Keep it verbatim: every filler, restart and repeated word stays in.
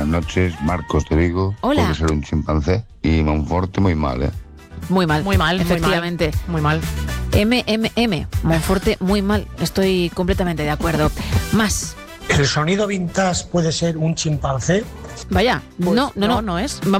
noches, Marcos te digo. Hola. Puede ser un chimpancé. Y Monforte muy mal, ¿eh? Muy mal. Muy mal, efectivamente. Muy mal. M M M, Monforte, muy mal. Estoy completamente de acuerdo. Más. ¿El sonido vintage puede ser un chimpancé? Vaya, Pues no, no, no, no, no es.